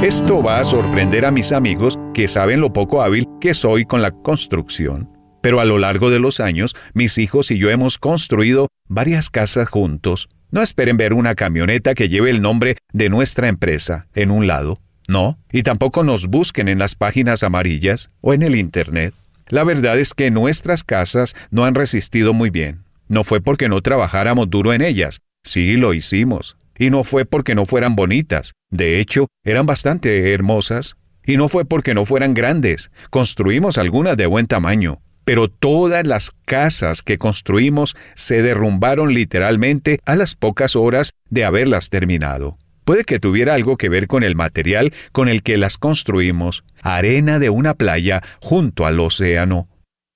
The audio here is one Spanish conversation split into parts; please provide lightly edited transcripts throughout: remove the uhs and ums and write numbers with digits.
Esto va a sorprender a mis amigos que saben lo poco hábil que soy con la construcción. Pero a lo largo de los años, mis hijos y yo hemos construido varias casas juntos. No esperen ver una camioneta que lleve el nombre de nuestra empresa en un lado. No, y tampoco nos busquen en las páginas amarillas o en el Internet. La verdad es que nuestras casas no han resistido muy bien. No fue porque no trabajáramos duro en ellas. Sí, lo hicimos. Y no fue porque no fueran bonitas. De hecho, eran bastante hermosas. Y no fue porque no fueran grandes. Construimos algunas de buen tamaño. Pero todas las casas que construimos se derrumbaron literalmente a las pocas horas de haberlas terminado. Puede que tuviera algo que ver con el material con el que las construimos, arena de una playa junto al océano.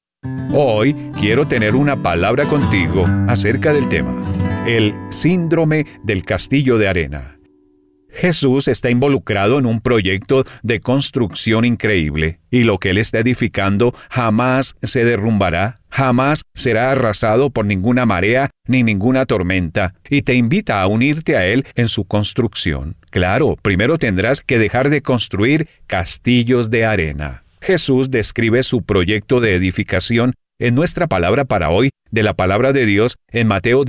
Hoy quiero tener una palabra contigo acerca del tema, el síndrome del castillo de arena. Jesús está involucrado en un proyecto de construcción increíble, y lo que Él está edificando jamás se derrumbará, jamás será arrasado por ninguna marea ni ninguna tormenta, y te invita a unirte a Él en su construcción. Claro, primero tendrás que dejar de construir castillos de arena. Jesús describe su proyecto de edificación en nuestra palabra para hoy de la palabra de Dios en Mateo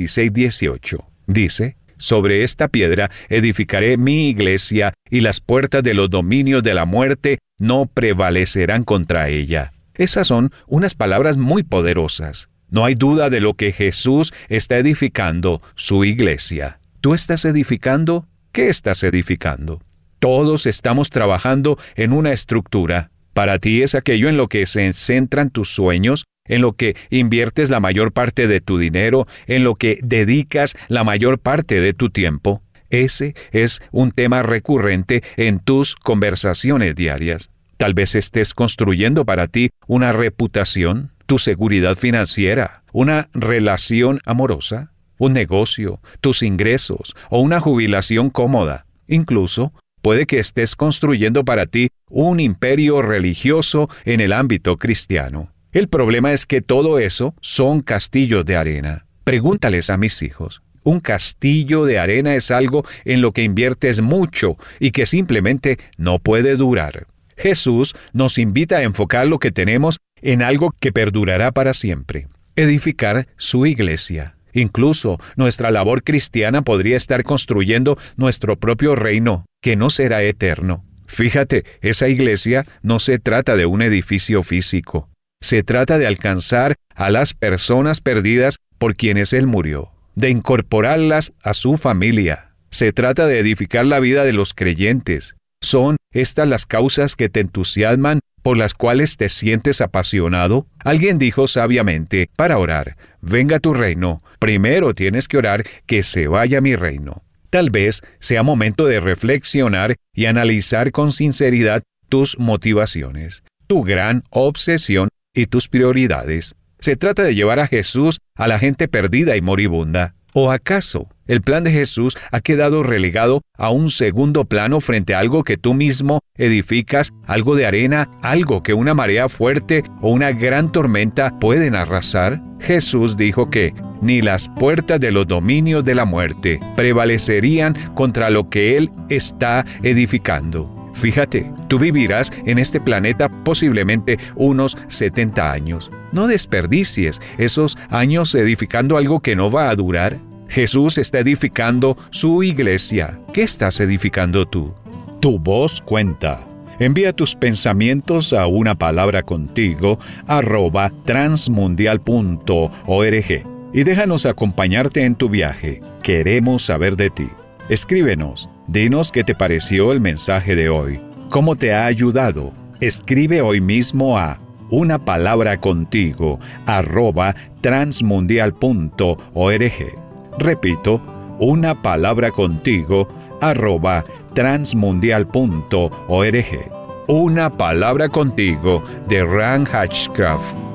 16:18. Dice: sobre esta piedra edificaré mi iglesia, y las puertas de los dominios de la muerte no prevalecerán contra ella. Esas son unas palabras muy poderosas. No hay duda de lo que Jesús está edificando, su iglesia. ¿Tú estás edificando? ¿Qué estás edificando? Todos estamos trabajando en una estructura. Para ti es aquello en lo que se centran tus sueños, en lo que inviertes la mayor parte de tu dinero, en lo que dedicas la mayor parte de tu tiempo. Ese es un tema recurrente en tus conversaciones diarias. Tal vez estés construyendo para ti una reputación, tu seguridad financiera, una relación amorosa, un negocio, tus ingresos o una jubilación cómoda. Incluso, puede que estés construyendo para ti un imperio religioso en el ámbito cristiano. El problema es que todo eso son castillos de arena. Pregúntales a mis hijos. Un castillo de arena es algo en lo que inviertes mucho y que simplemente no puede durar. Jesús nos invita a enfocar lo que tenemos en algo que perdurará para siempre. Edificar su iglesia. Incluso nuestra labor cristiana podría estar construyendo nuestro propio reino, que no será eterno. Fíjate, esa iglesia no se trata de un edificio físico. Se trata de alcanzar a las personas perdidas por quienes Él murió, de incorporarlas a su familia. Se trata de edificar la vida de los creyentes. ¿Son estas las causas que te entusiasman, por las cuales te sientes apasionado? Alguien dijo sabiamente, para orar, venga tu reino, primero tienes que orar que se vaya mi reino. Tal vez sea momento de reflexionar y analizar con sinceridad tus motivaciones, tu gran obsesión y tus prioridades. ¿Se trata de llevar a Jesús a la gente perdida y moribunda? ¿O acaso el plan de Jesús ha quedado relegado a un segundo plano frente a algo que tú mismo edificas, algo de arena, algo que una marea fuerte o una gran tormenta pueden arrasar? Jesús dijo que ni las puertas de los dominios de la muerte prevalecerían contra lo que Él está edificando. Fíjate, tú vivirás en este planeta posiblemente unos 70 años. No desperdicies esos años edificando algo que no va a durar. Jesús está edificando su iglesia. ¿Qué estás edificando tú? Tu voz cuenta. Envía tus pensamientos a unapalabracontigo@transmundial.org y déjanos acompañarte en tu viaje. Queremos saber de ti. Escríbenos. Dinos qué te pareció el mensaje de hoy. ¿Cómo te ha ayudado? Escribe hoy mismo a unapalabracontigo@transmundial.org. Repito, unapalabracontigo@transmundial.org. Una palabra contigo de Ran Hatchcraft.